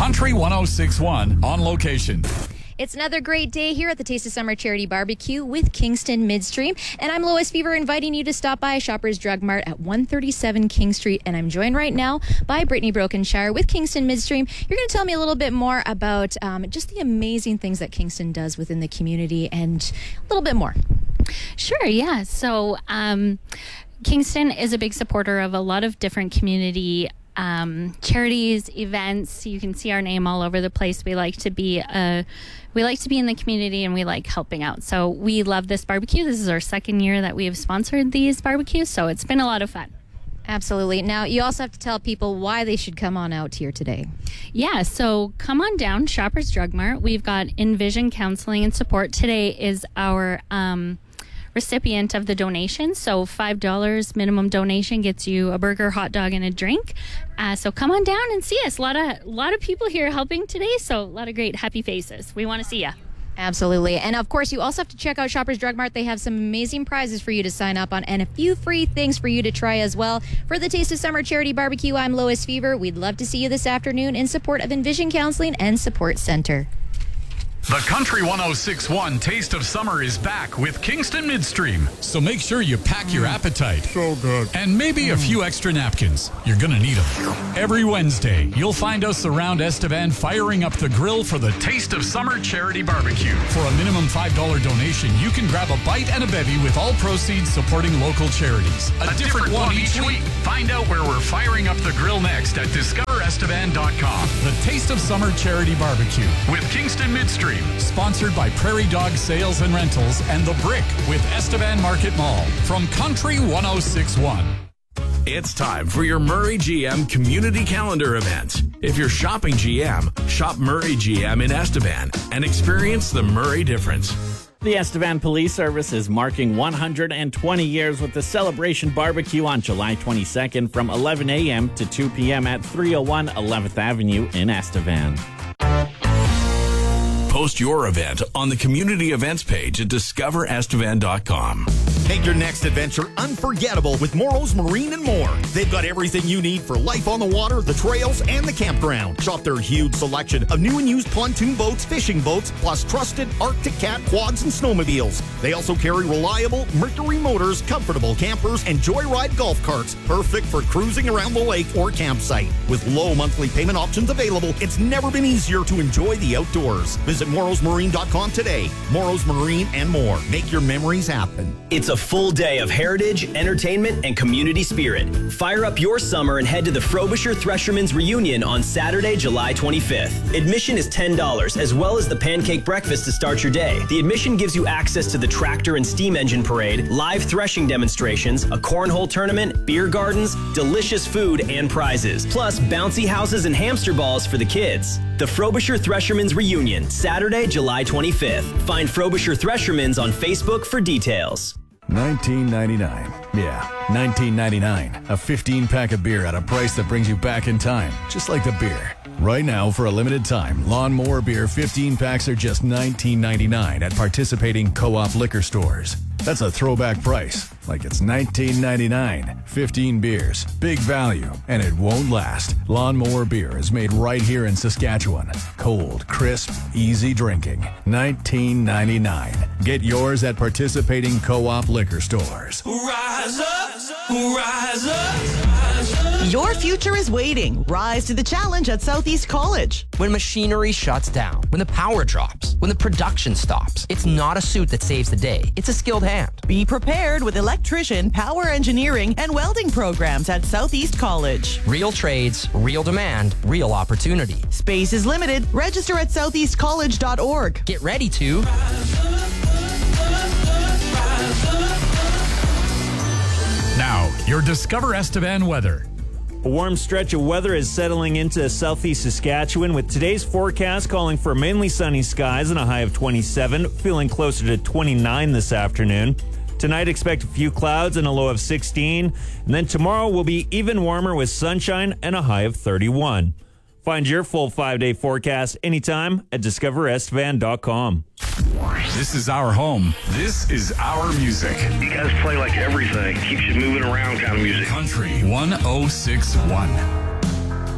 Country 106.1 on location. It's another great day here at the Taste of Summer Charity Barbecue with Kingston Midstream. And I'm Lois Fever, inviting you to stop by Shoppers Drug Mart at 137 King Street. And I'm joined right now by Brittany Brokenshire with Kingston Midstream. You're going to tell me a little bit more about just the amazing things that Kingston does within the community and a little bit more. Sure, yeah. So Kingston is a big supporter of a lot of different community charities, events. You can see our name all over the place. We like to be in the community, and we like helping out. So we love this barbecue. This is our second year that we have sponsored these barbecues, so it's been a lot of fun. Absolutely. Now, you also have to tell people why they should come on out here today. Yeah, so come on down, Shoppers Drug Mart. We've got Envision Counseling and Support. Today is our recipient of the donation. So $5 minimum donation gets you a burger, hot dog, and a drink. So come on down and see us. A lot of people here helping today, so a lot of great happy faces. We want to see you. Absolutely. And of course, you also have to check out Shoppers Drug Mart. They have some amazing prizes for you to sign up on and a few free things for you to try as well. For the Taste of Summer Charity Barbecue, I'm Lois Fever. We'd love to see you this afternoon in support of Envision Counseling and Support Center. The Country 106.1 Taste of Summer is back with Kingston Midstream. So make sure you pack your appetite. So good. And maybe a few extra napkins. You're going to need them. Every Wednesday, you'll find us around Estevan firing up the grill for the Taste of Summer Charity Barbecue. For a minimum $5 donation, you can grab a bite and a bevy with all proceeds supporting local charities. A different one each week. Find out where we're firing up the grill next at discoverestevan.com. The Taste of Summer Charity Barbecue with Kingston Midstream. Sponsored by Prairie Dog Sales and Rentals and The Brick with Estevan Market Mall from Country 106.1. It's time for your Murray GM community calendar event. If you're shopping GM, shop Murray GM in Estevan and experience the Murray difference. The Estevan Police Service is marking 120 years with the Celebration Barbecue on July 22nd from 11 a.m. to 2 p.m. at 301 11th Avenue in Estevan. Post your event on the community events page at discoverestevan.com. Make your next adventure unforgettable with Morrow's Marine and More. They've got everything you need for life on the water, the trails, and the campground. Shop their huge selection of new and used pontoon boats, fishing boats, plus trusted Arctic Cat quads and snowmobiles. They also carry reliable Mercury motors, comfortable campers, and Joyride golf carts, perfect for cruising around the lake or campsite. With low monthly payment options available, it's never been easier to enjoy the outdoors. Visit morrowsmarine.com today. Morrow's Marine and More. Make your memories happen. It's a full day of heritage, entertainment, and community spirit. Fire up your summer and head to the Frobisher Threshermen's Reunion on Saturday, July 25th. Admission is $10, as well as the pancake breakfast to start your day. The admission gives you access to the tractor and steam engine parade, live threshing demonstrations, a cornhole tournament, beer gardens, delicious food, and prizes, plus bouncy houses and hamster balls for the kids. The Frobisher Threshermen's Reunion, Saturday, July 25th. Find Frobisher Threshermen's on Facebook for details. $19.99. Yeah, $19.99. A 15-pack of beer at a price that brings you back in time, just like the beer. Right now, for a limited time, Lawnmower Beer 15 packs are just $19.99 at participating co-op liquor stores. That's a throwback price, like it's $19.99. 15 beers, big value, and it won't last. Lawnmower Beer is made right here in Saskatchewan. Cold, crisp, easy drinking. $19.99. Get yours at participating co-op liquor stores. Rise up, rise up. Your future is waiting. Rise to the challenge at Southeast College. When machinery shuts down, when the power drops, when the production stops, it's not a suit that saves the day. It's a skilled hand. Be prepared with electrician, power engineering, and welding programs at Southeast College. Real trades, real demand, real opportunity. Space is limited. Register at southeastcollege.org. Get ready to... Now, your Discover Estevan weather. A warm stretch of weather is settling into southeast Saskatchewan, with today's forecast calling for mainly sunny skies and a high of 27, feeling closer to 29 this afternoon. Tonight, expect a few clouds and a low of 16, and then tomorrow will be even warmer with sunshine and a high of 31. Find your full 5-day forecast anytime at discoverestevan.com. This is our home. This is our music. You guys play like everything. Keeps you moving around kind of music. Country 106.1.